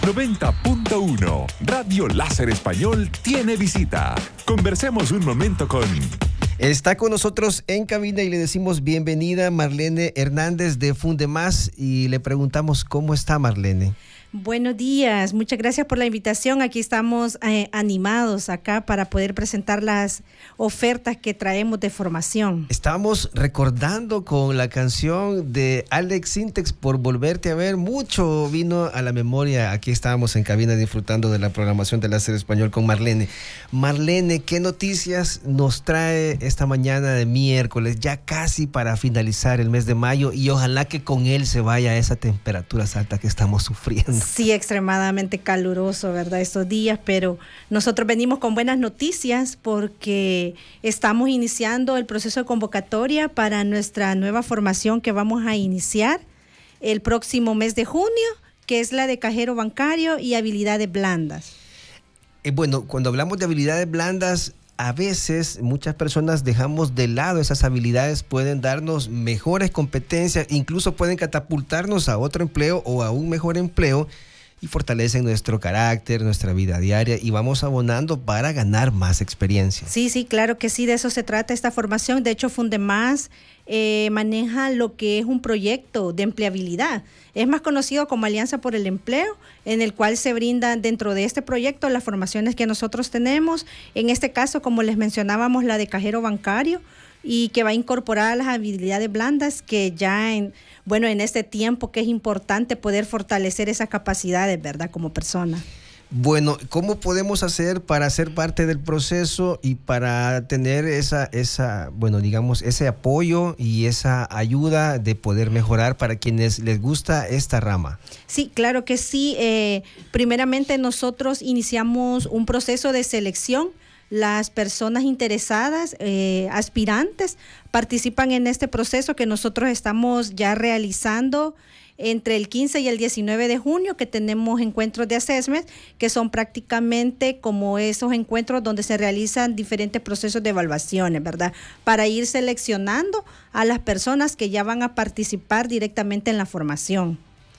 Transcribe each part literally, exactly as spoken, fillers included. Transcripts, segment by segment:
noventa punto uno Radio Láser Español tiene visita. Conversemos un momento con... Está con nosotros en cabina y le decimos bienvenida Marlene Hernández de Fundemás y le preguntamos cómo está Marlene. Buenos días, muchas gracias por la invitación. Aquí estamos eh, animados acá para poder presentar las ofertas que traemos de formación. Estábamos recordando con la canción de Alex Sintex, Por Volverte a Ver. Mucho vino a la memoria. Aquí estábamos en cabina disfrutando de la programación de Láser Español con Marlene. Marlene, ¿qué noticias nos trae esta mañana de miércoles? Ya casi para finalizar el mes de mayo y ojalá que con él se vaya esa temperatura alta que estamos sufriendo. Sí, extremadamente caluroso, ¿verdad? Estos días, pero nosotros venimos con buenas noticias porque estamos iniciando el proceso de convocatoria para nuestra nueva formación que vamos a iniciar el próximo mes de junio, que es la de cajero bancario y habilidades blandas. Eh, bueno, cuando hablamos de habilidades blandas, a veces muchas personas dejamos de lado esas habilidades, pueden darnos mejores competencias, incluso pueden catapultarnos a otro empleo o a un mejor empleo y fortalecen nuestro carácter, nuestra vida diaria y vamos abonando para ganar más experiencia. Sí, sí, claro que sí, de eso se trata esta formación. De hecho, Fundemás eh, maneja lo que es un proyecto de empleabilidad. Es más conocido como Alianza por el Empleo, en el cual se brindan dentro de este proyecto las formaciones que nosotros tenemos. En este caso, como les mencionábamos, la de cajero bancario y que va a incorporar las habilidades blandas que ya en, bueno, en este tiempo que es importante poder fortalecer esas capacidades, ¿verdad? Como persona. Bueno, ¿cómo podemos hacer para ser parte del proceso y para tener esa, esa, bueno, digamos, ese apoyo y esa ayuda de poder mejorar para quienes les gusta esta rama? Sí, claro que sí. Eh, primeramente nosotros iniciamos un proceso de selección. Las personas interesadas, eh, aspirantes, participan en este proceso que nosotros estamos ya realizando entre el quince y el diecinueve de junio, que tenemos encuentros de assessment, que son prácticamente como esos encuentros donde se realizan diferentes procesos de evaluaciones, ¿verdad? Para ir seleccionando a las personas que ya van a participar directamente en la formación.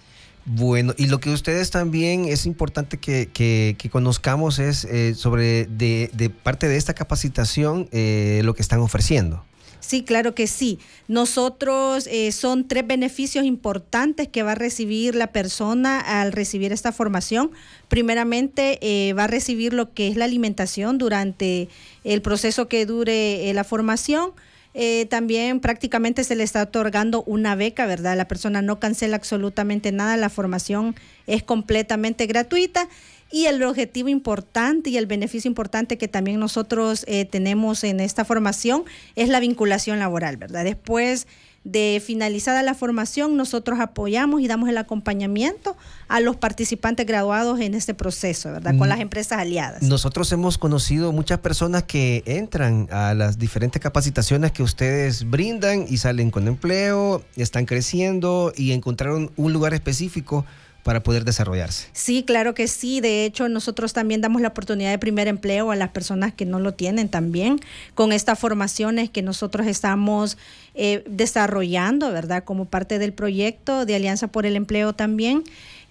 Bueno, y lo que ustedes también es importante que, que, que conozcamos es eh, sobre de, de parte de esta capacitación eh, lo que están ofreciendo. Sí, claro que sí. Nosotros eh, son tres beneficios importantes que va a recibir la persona al recibir esta formación. Primeramente, eh, va a recibir lo que es la alimentación durante el proceso que dure eh, la formación. Eh, también prácticamente se le está otorgando una beca, ¿verdad? La persona no cancela absolutamente nada, la formación es completamente gratuita. Y el objetivo importante y el beneficio importante que también nosotros eh, tenemos en esta formación es la vinculación laboral, ¿verdad? Después de finalizada la formación, nosotros apoyamos y damos el acompañamiento a los participantes graduados en este proceso, ¿verdad? Con las empresas aliadas. Nosotros hemos conocido muchas personas que entran a las diferentes capacitaciones que ustedes brindan y salen con empleo, están creciendo y encontraron un lugar específico para poder desarrollarse. Sí, claro que sí. De hecho, nosotros también damos la oportunidad de primer empleo a las personas que no lo tienen también, con estas formaciones que nosotros estamos eh, desarrollando, ¿verdad? Como parte del proyecto de Alianza por el Empleo también.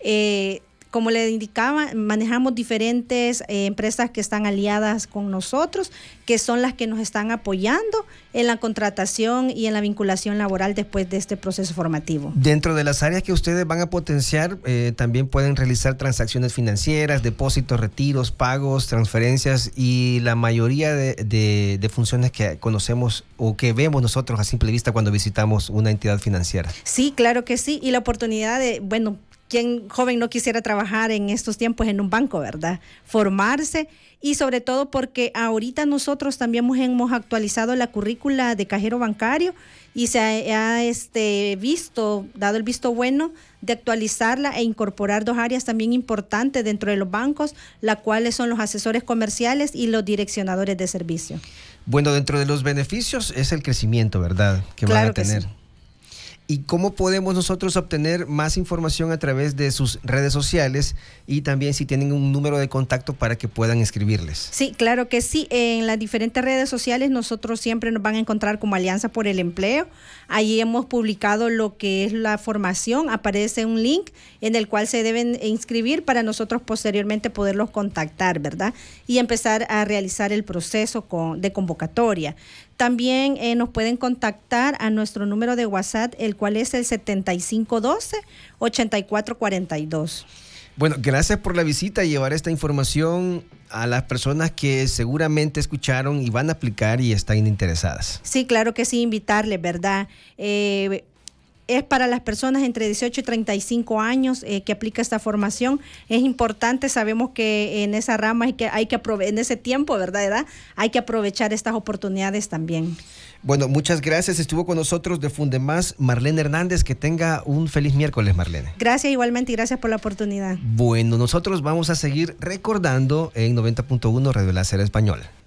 Eh, Como le indicaba, manejamos diferentes eh, empresas que están aliadas con nosotros, que son las que nos están apoyando en la contratación y en la vinculación laboral después de este proceso formativo. Dentro de las áreas que ustedes van a potenciar, eh, también pueden realizar transacciones financieras, depósitos, retiros, pagos, transferencias y la mayoría de, de, de funciones que conocemos o que vemos nosotros a simple vista cuando visitamos una entidad financiera. Sí, claro que sí. Y la oportunidad de, bueno, ¿quién joven no quisiera trabajar en estos tiempos en un banco, verdad? Formarse y sobre todo porque ahorita nosotros también hemos, hemos actualizado la currícula de cajero bancario y se ha, ha este, visto, dado el visto bueno de actualizarla e incorporar dos áreas también importantes dentro de los bancos, las cuales son los asesores comerciales y los direccionadores de servicio. Bueno, dentro de los beneficios es el crecimiento, ¿verdad? Que claro van a tener. Que sí. ¿Y cómo podemos nosotros obtener más información a través de sus redes sociales y también si tienen un número de contacto para que puedan escribirles? Sí, claro que sí. En las diferentes redes sociales nosotros siempre nos van a encontrar como Alianza por el Empleo. Allí hemos publicado lo que es la formación. Aparece un link en el cual se deben inscribir para nosotros posteriormente poderlos contactar, ¿verdad? Y empezar a realizar el proceso con, de convocatoria. También eh, nos pueden contactar a nuestro número de WhatsApp, el cual es el setenta y cinco doce, ochenta y cuatro cuarenta y dos. Bueno, gracias por la visita y llevar esta información a las personas que seguramente escucharon y van a aplicar y están interesadas. Sí, claro que sí, invitarles, ¿verdad? Eh, es para las personas entre dieciocho y treinta y cinco años eh, que aplica esta formación. Es importante, sabemos que en esa rama hay que, hay que aprove- en ese tiempo, ¿verdad, edad? Hay que aprovechar estas oportunidades también. Bueno, muchas gracias. Estuvo con nosotros de Fundemás Marlene Hernández. Que tenga un feliz miércoles, Marlene. Gracias igualmente y gracias por la oportunidad. Bueno, nosotros vamos a seguir recordando en noventa punto uno Radio Láser Español.